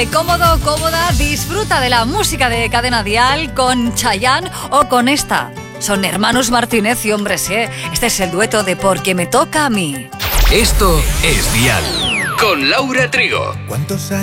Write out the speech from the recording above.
Ponte cómodo, cómoda, disfruta de la música de Cadena Dial con Chayanne o con esta. Son hermanos Martínez y hombres, sí. Este es el dueto de Porque me toca a mí. Esto es Dial con Laura Trigo. ¿Cuántos